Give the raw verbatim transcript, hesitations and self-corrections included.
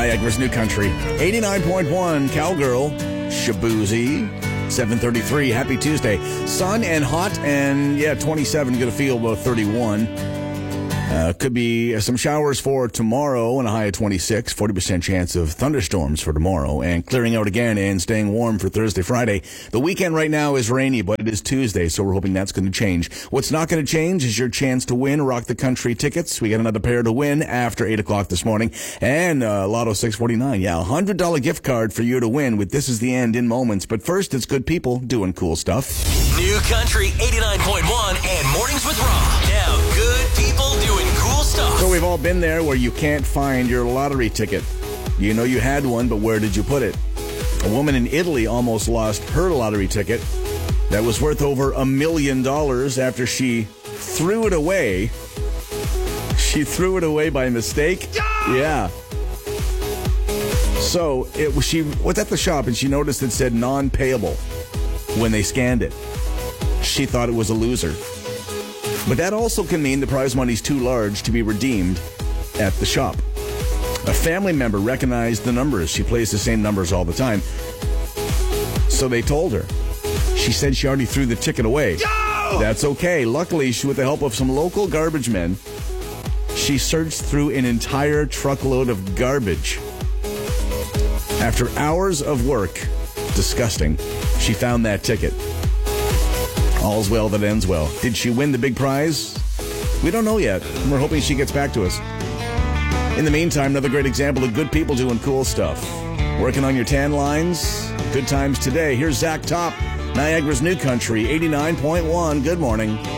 Niagara's New Country. eighty-nine point one, Cowgirl, Shabuzi, seven thirty-three. Happy Tuesday. Sun and hot, and yeah, twenty-seven. Going to feel about thirty-one. Uh, could be some showers for tomorrow and a high of twenty-six. forty percent chance of thunderstorms for tomorrow and clearing out again and staying warm for Thursday, Friday. The weekend right now is rainy, but it is Tuesday, so we're hoping that's going to change. What's not going to change is your chance to win Rock the Country tickets. We got another pair to win after eight o'clock this morning. And uh, Lotto six forty-nine. Yeah, a one hundred dollars gift card for you to win with This Is the End in moments. But first, it's good people doing cool stuff. New Country eighty-nine point one and Mornings with Rob. Now, good people doing cool stuff. So we've all been there where you can't find your lottery ticket. You know you had one, but where did you put it? A woman in Italy almost lost her lottery ticket that was worth over a million dollars after she threw it away. She threw it away by mistake. Yeah. So it was, she was at the shop and she noticed it said non-payable when they scanned it. She thought it was a loser. But that also can mean the prize money's too large to be redeemed at the shop. A family member recognized the numbers. She plays the same numbers all the time. So they told her. She said she already threw the ticket away. No! That's okay. Luckily, she, with the help of some local garbage men, she searched through an entire truckload of garbage. After hours of work, disgusting, she found that ticket. All's well that ends well. Did she win the big prize? We don't know yet. We're hoping she gets back to us. In the meantime, another great example of good people doing cool stuff. Working on your tan lines. Good times today. Here's Zach Top, Niagara's New Country, eighty-nine point one. Good morning.